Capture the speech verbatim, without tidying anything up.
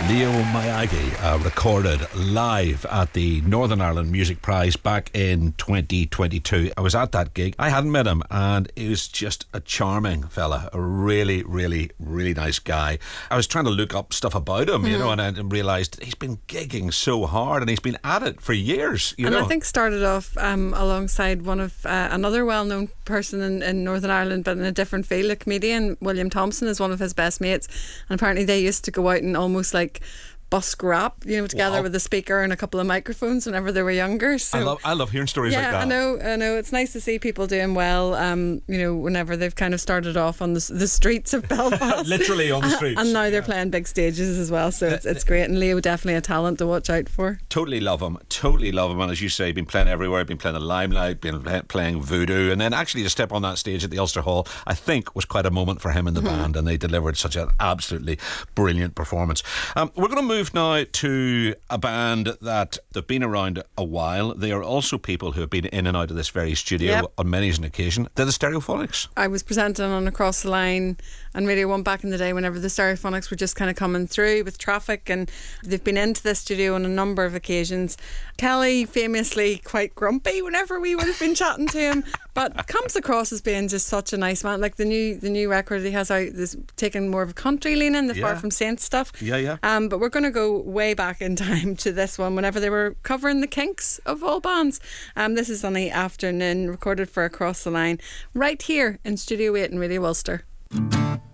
Leo Miyagi uh, recorded live at the Northern Ireland Music Prize back in twenty twenty-two. I was at that gig. I hadn't met him, and he was just a charming fella, a really, really, really nice guy. I was trying to look up stuff about him, mm-hmm. you know, and I realised he's been gigging so hard, and he's been at it for years. You and know? I think started off um, alongside one of uh, another well-known person in, in Northern Ireland, but in a different field. A comedian, William Thompson, is one of his best mates, and apparently they used to go out and almost like busk rap, you know, together wow. with a speaker and a couple of microphones whenever they were younger. So I love, I love hearing stories yeah, like that. I know, I know. It's nice to see people doing well. Um, you know, whenever they've kind of started off on the, the streets of Belfast, literally on the streets, and now they're yeah. playing big stages as well. So it's it's great. And Leo, definitely a talent to watch out for. Totally love him, totally love him. And as you say, been playing everywhere. Been playing the Limelight, been playing Voodoo, and then actually to step on that stage at the Ulster Hall, I think was quite a moment for him and the mm-hmm. band. And they delivered such an absolutely brilliant performance. Um, we're going to move now to a band that they've been around a while. They are also people who have been in and out of this very studio yep. on many an occasion. They're the Stereophonics. I was presenting on Across the Line and Radio one back in the day whenever the Stereophonics were just kind of coming through with Traffic, and they've been into the studio on a number of occasions. Kelly famously quite grumpy whenever we would have been chatting to him, but comes across as being just such a nice man. Like the new the new record he has out is taking more of a country leaning, the yeah. Far From Saints stuff. Yeah, yeah. Um, but we're going to go way back in time to this one whenever they were covering the Kinks of all bands. Um, this is on the afternoon, recorded for Across the Line right here in Studio eight in Radio Ulster.